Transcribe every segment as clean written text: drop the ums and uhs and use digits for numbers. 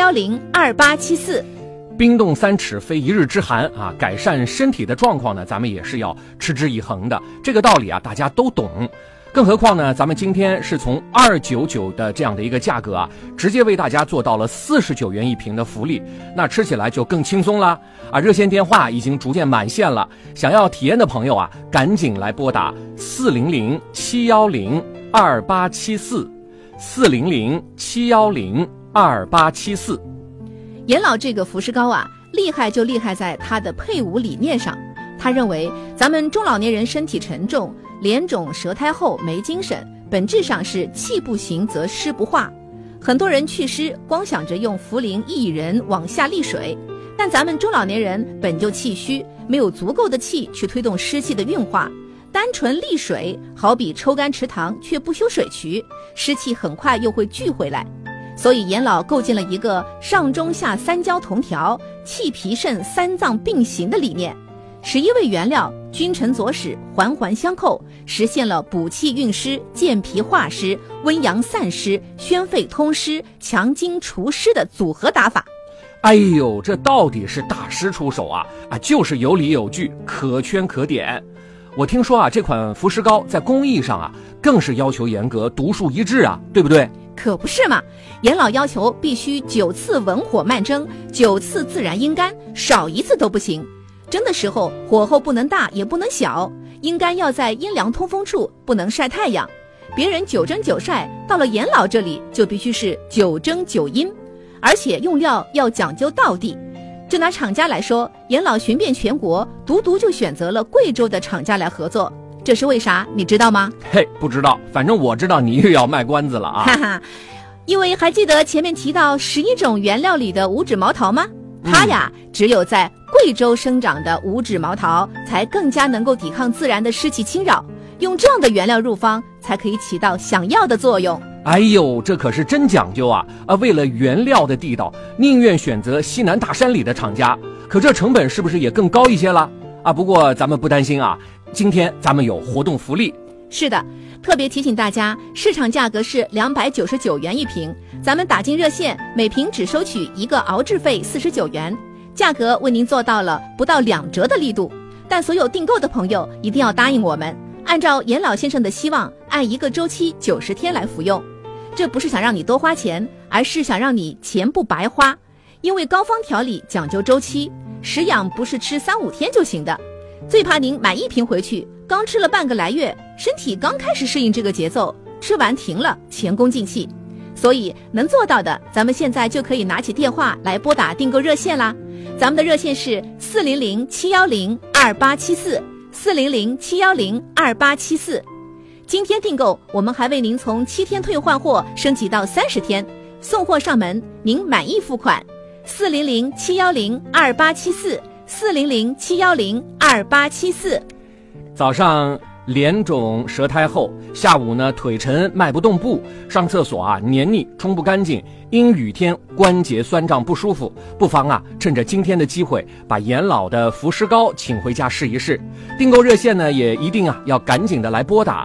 7007102874。 冰冻3尺非一日之寒啊，改善身体的状况呢，咱们也是要持之以恒的。这个道理啊，大家都懂。更何况呢，咱们今天是从299的这样的一个价格啊，直接为大家做到了49元一瓶的福利，那吃起来就更轻松了啊！热线电话已经逐渐满线了，想要体验的朋友啊，赶紧来拨打400-710-2874，400-710-2874。 严老这个福士膏啊，厉害就厉害在它的配伍理念上。他认为咱们中老年人身体沉重，脸肿舌苔厚，没精神，本质上是气不行则湿不化。很多人祛湿光想着用茯苓薏仁往下利水，但咱们中老年人本就气虚，没有足够的气去推动湿气的运化，单纯利水好比抽干池塘却不修水渠，湿气很快又会聚回来。所以严老构建了一个上中下三焦同调，气脾肾三脏并行的理念，11味原料君臣佐使，环环相扣，实现了补气运湿、健脾化湿、温阳散湿、宣肺通湿、强筋除湿的组合打法。 哎呦，这到底是大师出手啊！就是有理有据，可圈可点。我听说啊，这款福士膏在工艺上啊，更是要求严格，独树一帜啊，对不对？ 可不是嘛，严老要求必须9次文火慢蒸，9次自然阴干，少一次都不行。蒸的时候火候不能大也不能小，阴干要在阴凉通风处，不能晒太阳。别人9蒸9晒，到了严老这里就必须是9蒸9阴，而且用料要讲究道地。就拿厂家来说，严老寻遍全国，独就选择了贵州的厂家来合作，这是为啥？你知道吗？ 嘿，不知道，反正我知道你又要卖关子了啊！ 哈哈，因为还记得前面提到11种原料里的五指毛桃吗？它呀，只有在贵州生长的五指毛桃才更加能够抵抗自然的湿气侵扰，用这样的原料入方才可以起到想要的作用。 哎呦，这可是真讲究啊！为了原料的地道，宁愿选择西南大山里的厂家，可这成本是不是也更高一些了啊？不过咱们不担心啊，今天咱们有活动福利。 是的，特别提醒大家，市场价格是299元一瓶，咱们打进热线，每瓶只收取一个熬制费49元，价格为您做到了不到2折的力度。但所有订购的朋友一定要答应我们，按照严老先生的希望，按一个周期90天来服用。这不是想让你多花钱，而是想让你钱不白花。因为膏方调理讲究周期，食养不是吃3-5天就行的。最怕您买一瓶回去，刚吃了半个来月，身体刚开始适应这个节奏，吃完停了，前功尽弃。所以能做到的，咱们现在就可以拿起电话来拨打订购热线啦。咱们的热线是400-710-2874，400-710-2874。今天订购，我们还为您从7天退换货升级到30天，送货上门，您满意付款。400-710-2874，400-710-2874。 早上脸肿舌苔厚，下午呢腿沉迈不动步，上厕所啊黏腻冲不干净，阴雨天关节酸胀不舒服，不妨啊趁着今天的机会，把严老的福湿膏请回家试一试。订购热线呢也一定啊要赶紧的来拨打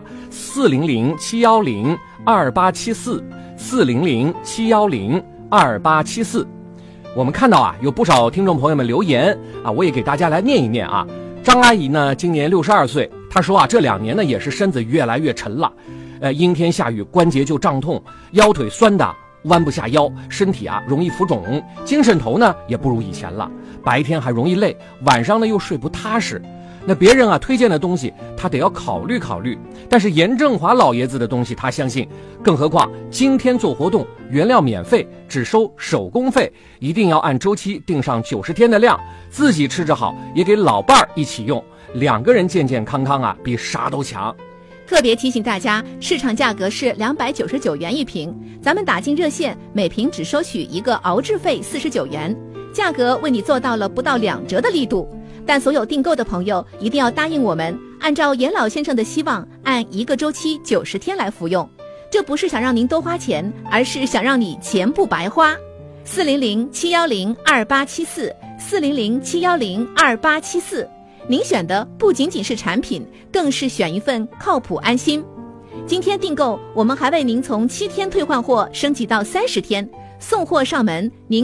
400-710-2874，400-710-2874。我们看到啊有不少听众朋友们留言啊，我也给大家来念一念啊。张阿姨呢今年62岁，她说啊这2年呢也是身子越来越沉了，阴天下雨关节就胀痛，腰腿酸的弯不下腰，身体啊容易浮肿，精神头呢也不如以前了，白天还容易累，晚上呢又睡不踏实。那别人啊推荐的东西他得要考虑考虑，但是严正华老爷子的东西他相信，更何况今天做活动，原料免费，只收手工费，一定要按周期定上90天的量，自己吃着好，也给老伴儿一起用，2个人健健康康啊比啥都强。 特别提醒大家，市场价格是299元一瓶，咱们打进热线，每瓶只收取一个熬制费49元，价格为你做到了不到2折的力度。但所有订购的朋友一定要答应我们，按照严老先生的希望，按一个周期90天来服用。这不是想让您多花钱，而是想让你钱不白花。400-710-2874，400-710-2874。您选的不仅仅是产品，更是选一份靠谱安心。今天订购，我们还为您从7天退换货升级到30天，送货上门，您